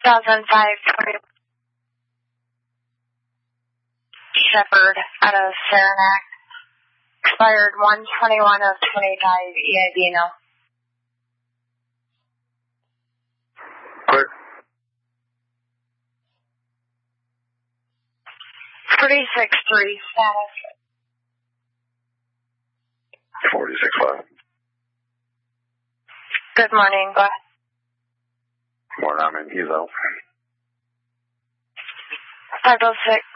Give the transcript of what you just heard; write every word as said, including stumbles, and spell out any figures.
thousand five twenty Shepherd out of Saranac. Expired one twenty-one of twenty-five E I B now. Clear. forty-six three status. forty-six five. Good morning, go ahead. Morning, I'm in Evo. five oh six.